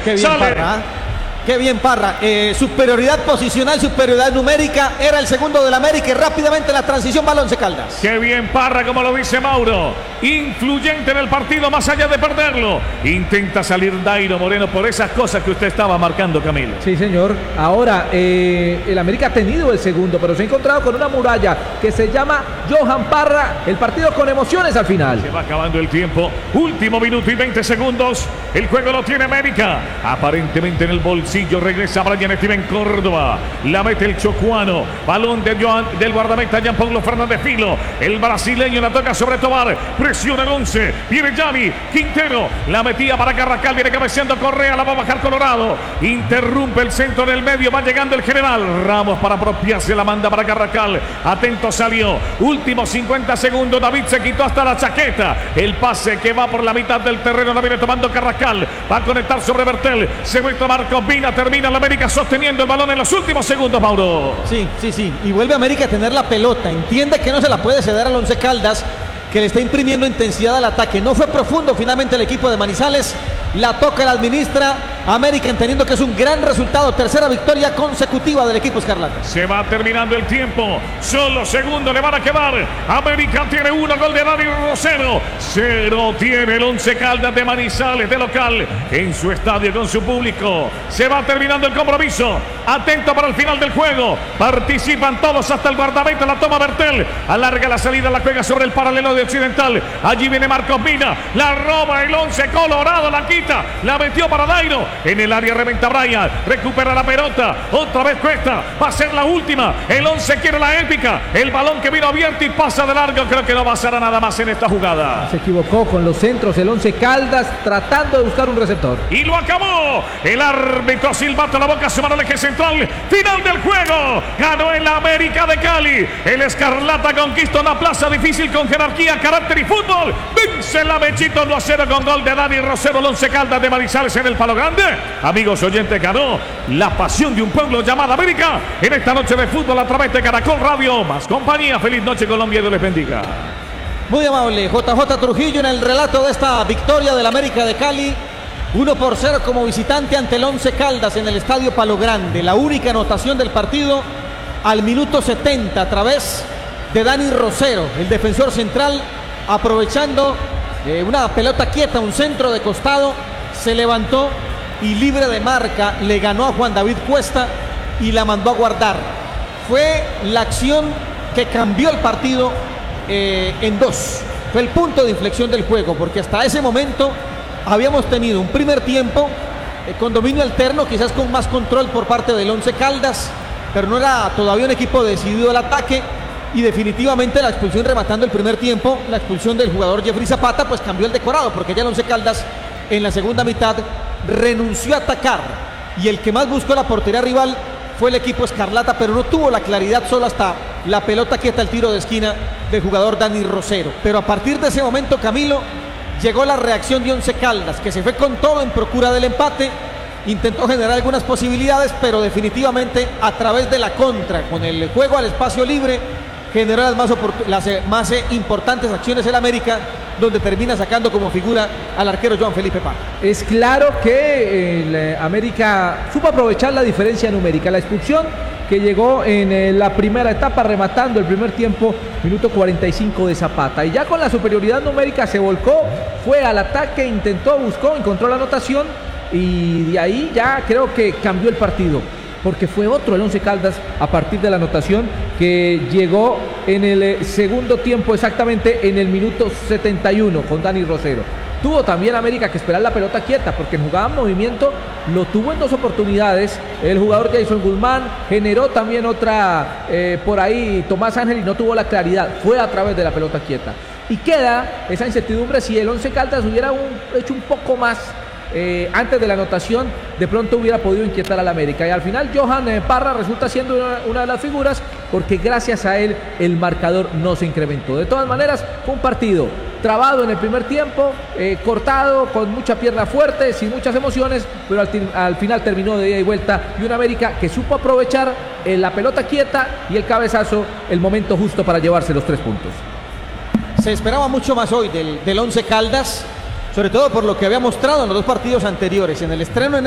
Qué bien, sale. Parra. Qué bien, Parra. Superioridad posicional, superioridad numérica. Era el segundo del América y rápidamente la transición va al Once Caldas. Qué bien Parra, como lo dice Mauro. Influyente en el partido, más allá de perderlo. Intenta salir Dairo Moreno por esas cosas que usted estaba marcando, Camilo. Sí, señor. Ahora, el América ha tenido el segundo, pero se ha encontrado con una muralla que se llama Johan Parra. El partido con emociones al final. Se va acabando el tiempo. Último minuto y 20 segundos. El juego lo tiene América. Aparentemente en el bolsillo regresa Brian Steven Córdoba. La mete el chocuano. Balón de del guardameta Jean Paulo Fernández Filo. El brasileño la toca sobre Tobar. Presiona el 11. Viene Gianni Quintero. La metía para Carrascal. Viene cabeceando Correa. La va a bajar Colorado. Interrumpe el centro en el medio. Va llegando el general Ramos para apropiarse. La manda para Carrascal. Atento salió. Últimos 50 segundos. David se quitó hasta la chaqueta. El pase que va por la mitad del terreno. La viene tomando Carrascal. Va a conectar sobre Bertel. Se muestra Marcos Vina. Termina la América sosteniendo el balón en los últimos segundos, Mauro. Sí. Y vuelve América a tener la pelota. Entiende que no se la puede ceder al Once Caldas, que le está imprimiendo intensidad al ataque. No fue profundo finalmente el equipo de Manizales. La toca, la administra América, entendiendo que es un gran resultado. Tercera victoria consecutiva del equipo escarlata. Se va terminando el tiempo. Solo segundos le van a quedar. América tiene 1, gol de Dani Rosero. 0 tiene el Once Caldas de Manizales, de local, en su estadio con su público. Se va terminando el compromiso. Atento para el final del juego. Participan todos hasta el guardameta. La toma Bertel. Alarga la salida, la juega sobre el paralelo de Occidental. Allí viene Marcos Vina. La roba el Once Colorado. La quita. La metió para Dairo. En el área reventa Brian. Recupera la pelota. Otra vez Cuesta. Va a ser la última. El Once quiere la épica. El balón que vino abierto y pasa de largo. Creo que no pasará nada más en esta jugada. Se equivocó con los centros el Once Caldas, tratando de buscar un receptor. Y lo acabó. El árbitro silbato a la boca, su mano al eje central. Final del juego. Ganó el América de Cali. El Escarlata conquista una plaza difícil con jerarquía, carácter y fútbol. Vence la Mechito 1-0 con gol de Dani Rosero. El Once Caldas de Manizales en el Palo Grande. Amigos oyentes, ganó la pasión de un pueblo llamado América en esta noche de fútbol a través de Caracol Radio. Más compañía. Feliz noche, Colombia, y Dios les bendiga. Muy amable, JJ Trujillo en el relato de esta victoria del América de Cali. 1-0 como visitante ante el Once Caldas en el Estadio Palo Grande. La única anotación del partido al minuto 70 a través de Dani Rosero, el defensor central, aprovechando una pelota quieta, un centro de costado, se levantó y libre de marca le ganó a Juan David Cuesta y la mandó a guardar. Fue la acción que cambió el partido en dos. Fue el punto de inflexión del juego, porque hasta ese momento habíamos tenido un primer tiempo con dominio alterno, quizás con más control por parte del Once Caldas, pero no era todavía un equipo decidido al ataque. Y definitivamente la expulsión rematando el primer tiempo, la expulsión del jugador Jeffrey Zapata, pues cambió el decorado, porque ya el Once Caldas en la segunda mitad renunció a atacar y el que más buscó la portería rival fue el equipo escarlata, pero no tuvo la claridad solo hasta la pelota quieta, el tiro de esquina del jugador Dani Rosero. Pero a partir de ese momento, Camilo, llegó la reacción de Once Caldas, que se fue con todo en procura del empate. Intentó generar algunas posibilidades, pero definitivamente a través de la contra, con el juego al espacio libre, generó las más importantes acciones en América, donde termina sacando como figura al arquero Joan Felipe Parra. Es claro que el América supo aprovechar la diferencia numérica. La expulsión que llegó en la primera etapa, rematando el primer tiempo, minuto 45 de Zapata. Y ya con la superioridad numérica se volcó, fue al ataque, intentó, buscó, encontró la anotación y de ahí ya creo que cambió el partido. Porque fue otro el Once Caldas a partir de la anotación que llegó en el segundo tiempo, exactamente en el minuto 71 con Dani Rosero. Tuvo también América que esperar la pelota quieta, porque en jugada en movimiento lo tuvo en dos oportunidades. El jugador Jason Guzmán generó también otra por ahí Tomás Ángel y no tuvo la claridad. Fue a través de la pelota quieta. Y queda esa incertidumbre si el Once Caldas hubiera hecho un poco más. Antes de la anotación, de pronto hubiera podido inquietar al América. Y al final Johan Parra resulta siendo una de las figuras, porque gracias a él el marcador no se incrementó. De todas maneras, fue un partido trabado en el primer tiempo, cortado, con mucha pierna fuerte, sin muchas emociones, pero al final terminó de ida y vuelta, y un América que supo aprovechar la pelota quieta y el cabezazo, el momento justo para llevarse los 3 puntos. Se esperaba mucho más hoy del Once Caldas, sobre todo por lo que había mostrado en los 2 partidos anteriores. En el estreno en